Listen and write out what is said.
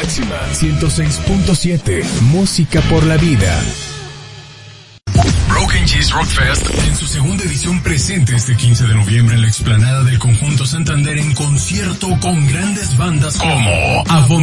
máxima 106.7. Música por la vida. Broken Cheese Rock Fest en su segunda edición presente este 15 de noviembre en la explanada del Conjunto Santander en concierto con grandes bandas como